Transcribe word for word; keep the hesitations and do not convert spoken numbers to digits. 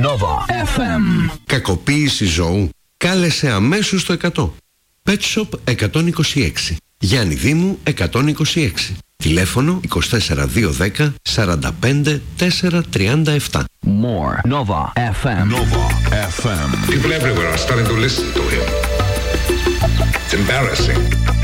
Nova εφ εμ. Κακοποίηση ζώου? Κάλεσε αμέσως το εκατό. Pet Shop εκατόν είκοσι έξι. Γιάννη Δήμου εκατόν είκοσι έξι. Τηλέφωνο είκοσι τέσσερα δύο δέκα σαράντα πέντε τέσσερα τριάντα επτά. More Nova εφ εμ. Nova εφ εμ. People everywhere are starting to listen to him. It's embarrassing.